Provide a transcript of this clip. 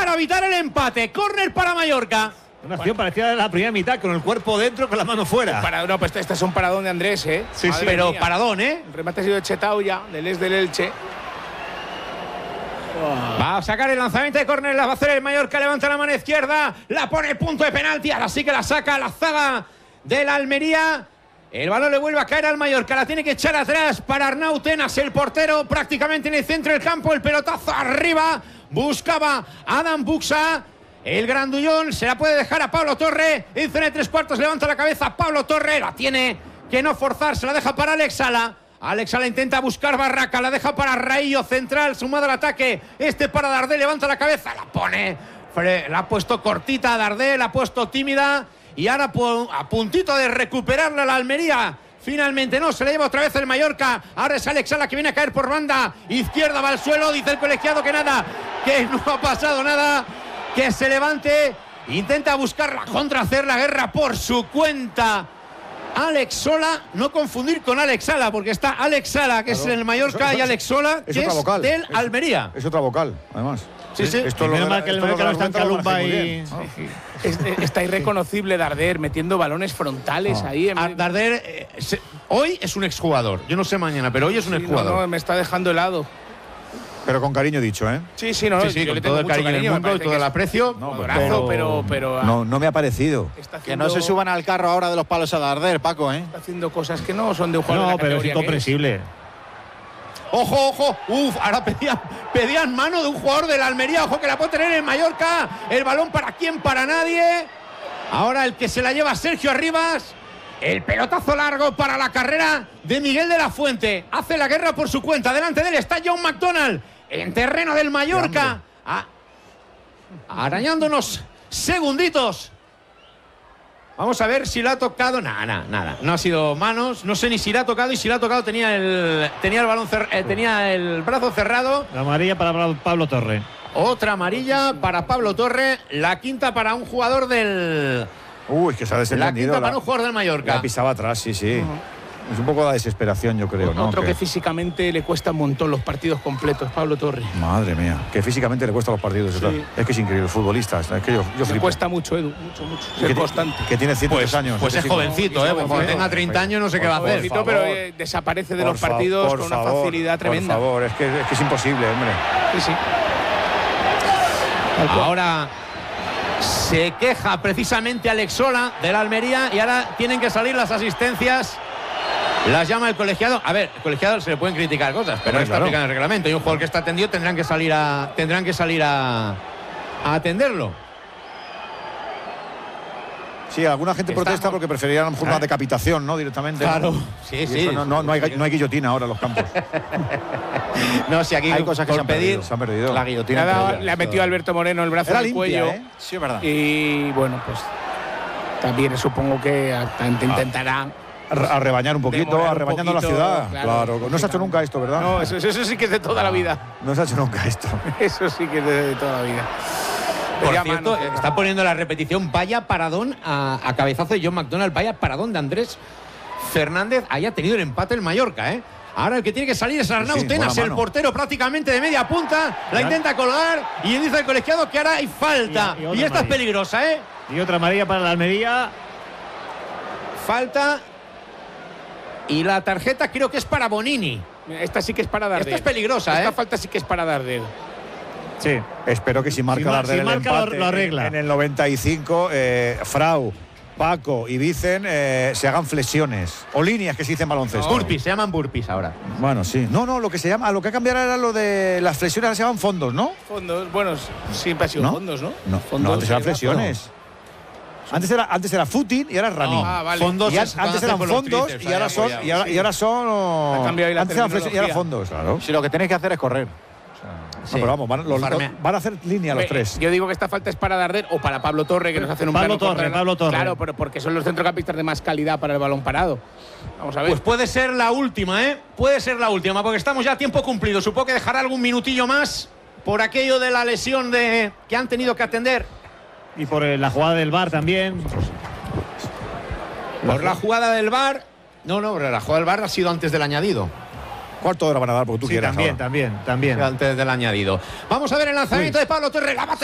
para evitar el empate. Córner para Mallorca. Una acción parecida a la primera mitad, con el cuerpo dentro, con la mano fuera. No, pues este es un paradón de Andrés, ¿eh? Sí, pero mía. Paradón, ¿eh? El remate ha sido de Chetauya, del Elche. Va a sacar el lanzamiento de córner, la va a hacer el Mallorca, levanta la mano izquierda, la pone el punto de penalti, ahora sí que la saca la zaga de la Almería. El balón le vuelve a caer al Mallorca, la tiene que echar atrás para Arnau Tenas, el portero prácticamente en el centro del campo, el pelotazo arriba, buscaba Adam Buxa. El grandullón se la puede dejar a Pablo Torre. En zona de 3/4 levanta la cabeza Pablo Torre. La tiene que no forzar. Se la deja para Alex Sala. Alex Sala intenta buscar Barraca. La deja para Raillo central. Sumado al ataque. Para Dardé. Levanta la cabeza. La pone. La ha puesto cortita a Dardé. La ha puesto tímida. Y ahora a puntito de recuperarla la Almería. Finalmente no, se la lleva otra vez el Mallorca. Ahora es Alex Sala que viene a caer por banda izquierda. Va al suelo. Dice el colegiado que nada. Que no ha pasado nada. Que se levante, intenta buscar la contra, hacer la guerra por su cuenta. Alex Sola, no confundir con Alex Sala, porque está Alex Sala, que es el Mallorca, y Alex Sola, que es del Almería. Es otra vocal, además. Sí. Esto menos mal que el Mallorca no está en Calumba y... Está irreconocible Darder, metiendo balones frontales ahí. Darder hoy es un exjugador. Yo no sé mañana, pero hoy es un exjugador. No, me está dejando helado. Pero con cariño dicho, ¿eh? Sí, con todo el cariño del mundo y todo el aprecio. Pero no me ha parecido. Que no se suban al carro ahora de los palos a Darder, Paco, ¿eh? Está haciendo cosas que no son de un jugador. No, pero es incomprensible. Ojo. Ahora pedían mano de un jugador de la Almería. Ojo que la puede tener en Mallorca. El balón para quién, para nadie. Ahora el que se la lleva Sergio Arribas. El pelotazo largo para la carrera de Miguel de la Fuente. Hace la guerra por su cuenta. Delante de él está John McDonald. En terreno del Mallorca. Arañando unos segunditos. Vamos a ver si la ha tocado. Nada. No ha sido manos. No sé ni si la ha tocado. Y si la ha tocado tenía el balón tenía el brazo cerrado. La amarilla para Pablo Torre. Otra amarilla para Pablo Torre. La quinta para un jugador del... Uy, que se ha desentendido. La quinta para un jugador del Mallorca. La pisaba atrás, sí. Es un poco de desesperación, yo creo, ¿no? Otro que físicamente le cuesta un montón los partidos completos, Pablo Torre. Madre mía, que físicamente le cuesta los partidos. Sí. Es que es increíble, futbolistas. Es que yo le flipo. cuesta mucho, Edu, mucho. Es constante. Que tiene 103 años. Pues es jovencito, cuando tenga 30 años no sé qué va a hacer. Pero desaparece de los partidos con una facilidad tremenda. Por favor, es que es imposible, hombre. Sí. Ahora se queja precisamente Alex Sola de la Almería y ahora tienen que salir las asistencias. Las llama el colegiado. A ver, el colegiado se le pueden criticar cosas, pero está aplicando el reglamento. Y un jugador que está atendido tendrán que salir a atenderlo. Sí, alguna gente protesta porque preferirían a lo mejor una decapitación, ¿no? Directamente. Claro, sí. No hay guillotina ahora en los campos. No, si aquí hay cosas que se han perdido. La guillotina. Le ha metido a Alberto Moreno el brazo en el cuello. Sí, es verdad. Y bueno, pues también supongo que intentará a rebañar un poquito, arrebañando la ciudad. Claro. No se ha hecho nunca esto, ¿verdad? No, eso sí que es de toda la vida. No se ha hecho nunca esto. Eso sí que es de toda la vida. Por cierto, está poniendo la repetición. Vaya paradón a cabezazo de John McDonald. Vaya paradón de Andrés Fernández. Haya tenido el empate el Mallorca, ¿eh? Ahora el que tiene que salir es Arnau Tenas, el portero prácticamente de media punta. La intenta colgar y dice el colegiado que ahora hay falta. Y esta es peligrosa, ¿eh? Y otra amarilla para la Almería. Falta. Y la tarjeta creo que es para Bonini. Esta sí que es para Darder. Esta es peligrosa, Esta falta sí que es para Darder. Sí. Espero que si marca Darder el empate lo arregla. En el 95, Frau, Paco y Vicen se hagan flexiones o líneas que se dicen baloncesto. Burpees, se llaman burpees ahora. Bueno, sí. No, lo que que ha cambiado era lo de las flexiones, ahora se llaman fondos, ¿no? Fondos, bueno, siempre ha sido fondos, ¿no? No, antes eran flexiones. Antes era footing y ahora running. Vale. Fondos antes eran fondos y ahora son antes eran flexiones y ahora fondos, claro. Si lo que tenéis que hacer es correr. Sí. No, pero vamos, van a hacer línea los tres. Yo digo que esta falta es para Darder o para Pablo Torre, que nos hacen un Pablo Torre. Claro, pero porque son los centrocampistas de más calidad para el balón parado. Vamos a ver. Pues puede ser la última, ¿eh? Puede ser la última, porque estamos ya a tiempo cumplido. Supongo que dejará algún minutillo más por aquello de la lesión que han tenido que atender. Y por la jugada del VAR también. Por la jugada del VAR. No, la jugada del VAR ha sido antes del añadido. ¿Cuánto hora van a dar? Porque tú quieras. También. Antes del añadido. Vamos a ver el lanzamiento de Pablo Torre. La